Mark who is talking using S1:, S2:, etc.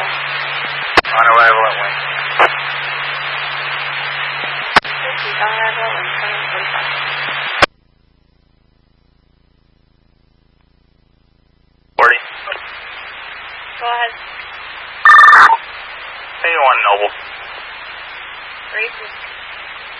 S1: On arrival at Wing.
S2: On arrival at Wing, 2145.
S1: 40.
S2: Go ahead.
S1: 81 Noble.
S2: 3.